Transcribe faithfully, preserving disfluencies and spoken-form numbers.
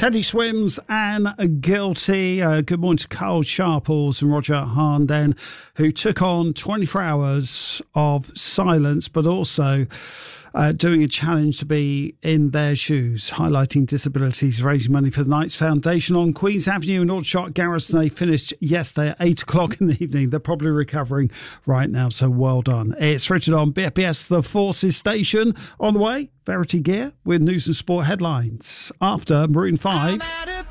Teddy Swims and Guilty. Uh, good morning to Carl Sharples and Roger Harnden, who took on twenty-four hours of silence, but also uh, doing a challenge to be in their shoes, highlighting disabilities, raising money for the Knights Foundation on Queen's Avenue in Aldershot Garrison. They finished yesterday at eight o'clock in the evening. They're probably recovering right now, so well done. It's Richard on B F B S The Forces Station. On the way, Verity Gear with news and sport headlines. After Maroon five.